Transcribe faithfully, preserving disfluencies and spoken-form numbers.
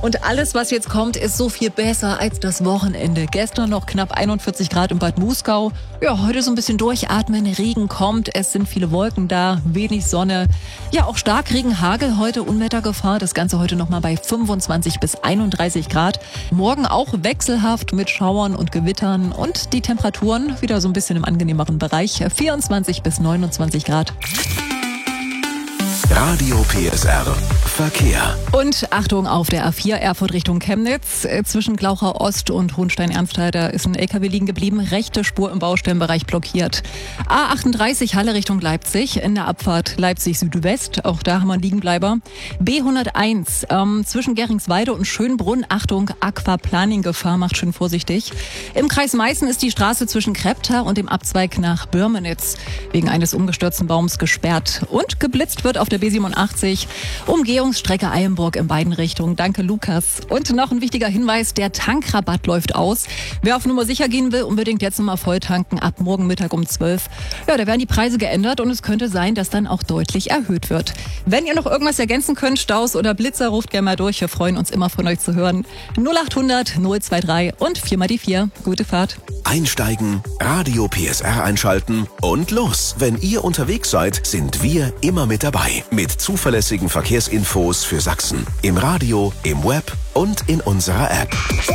Und alles, was jetzt kommt, ist so viel besser als das Wochenende. Gestern noch knapp einundvierzig Grad in Bad Muskau. Ja, heute so ein bisschen durchatmen, Regen kommt, es sind viele Wolken da, wenig Sonne. Ja, auch Starkregen, Hagel, heute Unwettergefahr. Das Ganze heute nochmal bei fünfundzwanzig bis einunddreißig Grad. Morgen auch wechselhaft mit Schauern und Gewittern und die Temperaturen wieder so ein bisschen im angenehmeren Bereich. vierundzwanzig bis neunundzwanzig Grad. Radio P S R Verkehr. Und Achtung auf der A vier Erfurt Richtung Chemnitz. Zwischen Glauchau Ost und Hohenstein-Ernsthal ist ein L K W liegen geblieben. Rechte Spur im Baustellenbereich blockiert. A achtunddreißig Halle Richtung Leipzig. In der Abfahrt Leipzig Südwest. Auch da haben wir einen Liegenbleiber. B hunderteins ähm, zwischen Geringsweide und Schönbrunn. Achtung, Aquaplaning-Gefahr. Macht schön vorsichtig. Im Kreis Meißen ist die Straße zwischen Krepta und dem Abzweig nach Börmenitz wegen eines umgestürzten Baums gesperrt. Und geblitzt wird auf der B siebenundachtzig. Umgehungsstrecke Eilenburg in beiden Richtungen. Danke, Lukas. Und noch ein wichtiger Hinweis, der Tankrabatt läuft aus. Wer auf Nummer sicher gehen will, unbedingt jetzt nochmal voll tanken ab morgen Mittag um zwölf. Ja, da werden die Preise geändert und es könnte sein, dass dann auch deutlich erhöht wird. Wenn ihr noch irgendwas ergänzen könnt, Staus oder Blitzer, ruft gerne mal durch. Wir freuen uns immer von euch zu hören. null achthundert null drei und vier mal die vier. Gute Fahrt. Einsteigen, Radio P S R einschalten und los. Wenn ihr unterwegs seid, sind wir immer mit dabei. Mit zuverlässigen Verkehrsinfos für Sachsen. Im Radio, im Web und in unserer App.